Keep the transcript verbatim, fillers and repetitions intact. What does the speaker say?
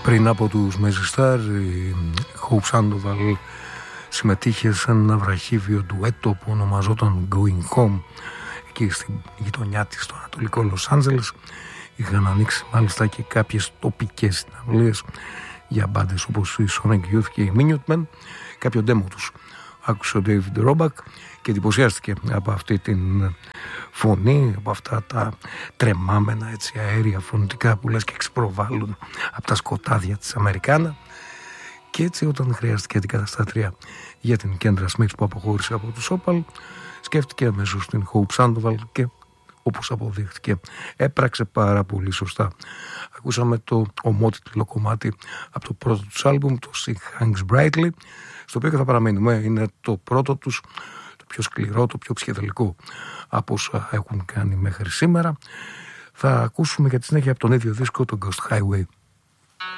Πριν από τους Mezzistar, η Hope Sandoval συμμετείχε σε ένα βραχύβιο ντουέτο που ονομαζόταν Going Home, εκεί στην γειτονιά της στο ανατολικό Λος Άντζελες. Είχαν ανοίξει μάλιστα και κάποιες τοπικές συναυλίες για μπάντες όπως η Sonic Youth και οι Minutemen. Κάποιο demo τους άκουσε ο David Roback και εντυπωσιάστηκε από αυτή την φωνή, από αυτά τα τρεμάμενα έτσι αέρια φωνητικά που λες και ξεπροβάλλουν από τα σκοτάδια της Αμερικάνα. Και έτσι όταν χρειάστηκε αντικαταστάτρια για την Kendra Smith που αποχώρησε από τους Opal, σκέφτηκε αμέσως την Hope Sandoval και όπως αποδείχτηκε έπραξε πάρα πολύ σωστά. Ακούσαμε το ομότιτλο κομμάτι από το πρώτο τους άλμπουμ, το She Hangs Brightly, στο οποίο και θα παραμείνουμε. Είναι το πρώτο τους, το πιο σκληρό, το πιο ψυχεδελικό από όσα έχουν κάνει μέχρι σήμερα. Θα ακούσουμε για τη συνέχεια από τον ίδιο δίσκο, το Ghost Highway.